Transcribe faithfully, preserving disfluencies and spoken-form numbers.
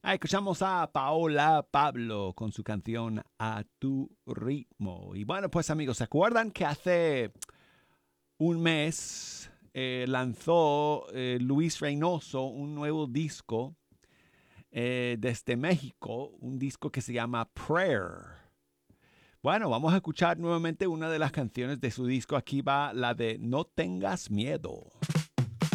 Ah, escuchamos a Paola Pablo con su canción A tu ritmo. Y bueno, pues amigos, ¿se acuerdan que hace un mes eh, lanzó eh, Luis Reynoso un nuevo disco eh, desde México, un disco que se llama Prayer? Bueno, vamos a escuchar nuevamente una de las canciones de su disco. Aquí va la de No tengas miedo.